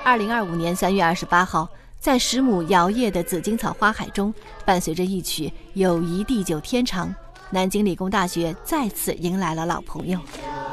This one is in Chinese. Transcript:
2025年3月28号，在10亩摇曳的紫荆草花海中，伴随着一曲友谊地久天长，南京理工大学再次迎来了老朋友。